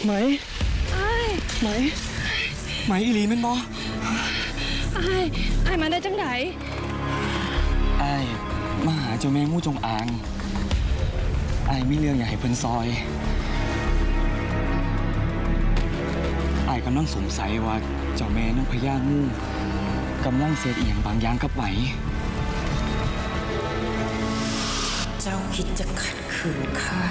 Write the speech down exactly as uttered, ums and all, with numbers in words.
ไหมไอ้ไหมไหมอีหลีแม่นบ่ไอ้ไอ้มาได้จังไดไอ้มาหาเจ้าแม่งูจงอางไอ้มีเรื่องอยากให้เพิ่นซอยไอ้กำลังสงสัยว่าเจ้าแม่นางพญางูกำลังเสร็จอีหยังบางอย่างกับไหมเจ้าคิดจะขัดขืนข้า